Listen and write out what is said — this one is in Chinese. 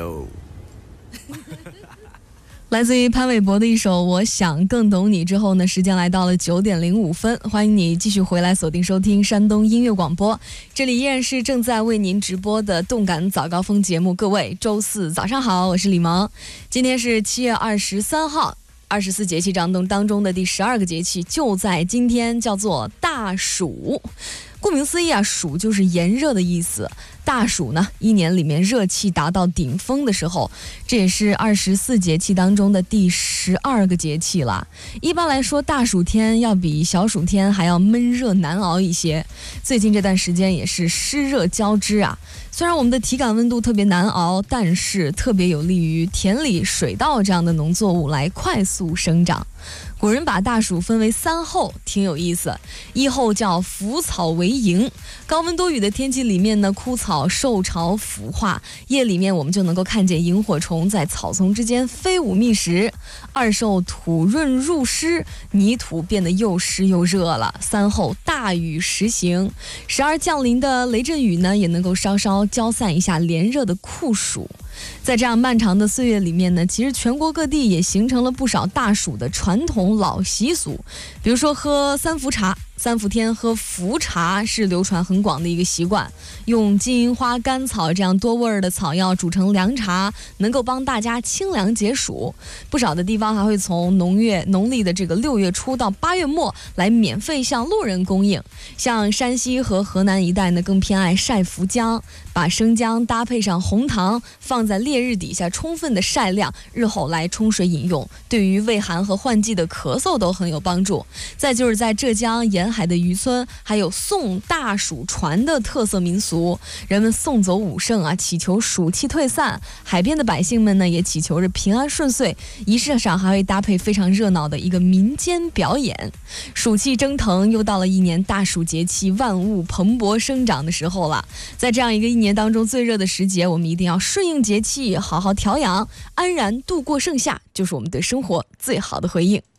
哟。 来自于潘玮柏的一首《我想更懂你》之后呢，时间来到了9点05分，欢迎你继续回来锁定收听山东音乐广播，这里依然是正在为您直播的动感早高峰节目。各位周四早上好，我是李萌，今天是7月23号，24节气当中的第12个节气就在今天，叫做大暑。顾名思义啊，暑就是炎热的意思。大暑呢，一年里面热气达到顶峰的时候，这也是24节气当中的第12个节气了。一般来说，大暑天要比小暑天还要闷热难熬一些。最近这段时间也是湿热交织啊。虽然我们的体感温度特别难熬，但是特别有利于田里、水稻这样的农作物来快速生长。古人把大暑分为3候，挺有意思。1候叫腐草为营，高温多雨的天气里面呢，枯草受潮腐化，夜里面我们就能够看见萤火虫在草丛之间飞舞觅食。2受土润入湿，泥土变得又湿又热了。3候大雨时行，时而降临的雷阵雨呢，也能够稍稍浇散一下连热的酷暑。在这样漫长的岁月里面呢，其实全国各地也形成了不少大暑的传统老习俗，比如说喝3伏茶。3伏天喝伏茶是流传很广的一个习惯，用金银花、甘草这样多味儿的草药煮成凉茶，能够帮大家清凉解暑。不少的地方还会从农历的这个6月初到8月末来免费向路人供应。像山西和河南一带呢，更偏爱晒伏姜，把生姜搭配上红糖，放在烈日底下充分的晒晾，日后来冲水饮用，对于畏寒和换季的咳嗽都很有帮助。再就是在浙江沿海的渔村，还有送大暑船的特色民俗，人们送走武圣啊，祈求暑气退散。海边的百姓们呢，也祈求着平安顺遂。仪式上还会搭配非常热闹的一个民间表演。暑气蒸腾，又到了一年大暑节气，万物蓬勃生长的时候了。在这样一个一年当中最热的时节，我们一定要顺应节气，好好调养，安然度过盛夏，就是我们对生活最好的回应。